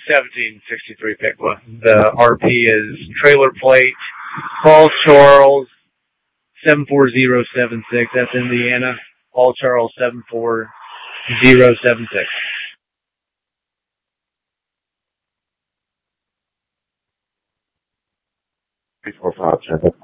1763 Piqua. The RP is trailer plate, Paul Charles 74076. That's Indiana. Paul Charles 74076. 3457.